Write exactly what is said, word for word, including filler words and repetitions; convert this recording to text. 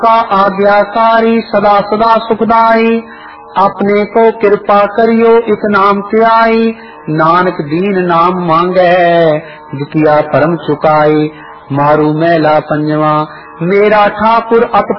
का आज्ञाकारी सदा सदा सुखदाई, अपने को कृपा करियो इस नाम से आई, नानक दीन नाम मांगे दुखिया परम चुकाई, मारू मैला पंजवा मेरा ठाकुर अत